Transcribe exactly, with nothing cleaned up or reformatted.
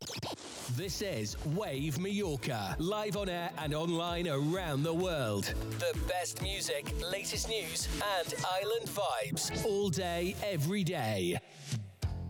This is Wave Mallorca, live on air and online around the world. The best music, latest news, and island vibes all day, every day.